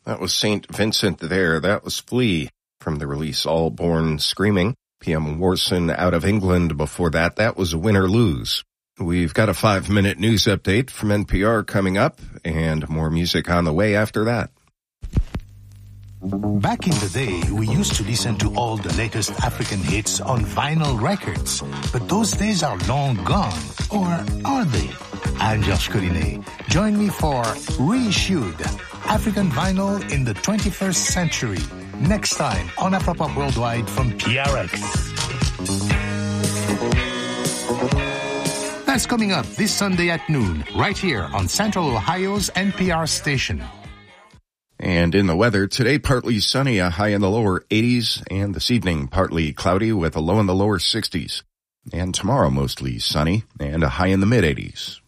That was St. Vincent there. That was Flea from the release All Born Screaming. P.M. Warson out of England before that. That was Win or Lose. We've got a 5-minute news update from NPR coming up and more music on the way after that. Back in the day, we used to listen to all the latest African hits on vinyl records. But those days are long gone. Or are they? I'm Josh Collinet. Join me for Reissued, African Vinyl in the 21st Century. Next time on Afropop Worldwide from PRX. That's coming up this Sunday at noon, right here on Central Ohio's NPR station. And in the weather, today partly sunny, a high in the lower 80s, and this evening partly cloudy with a low in the lower 60s. And tomorrow mostly sunny and a high in the mid 80s.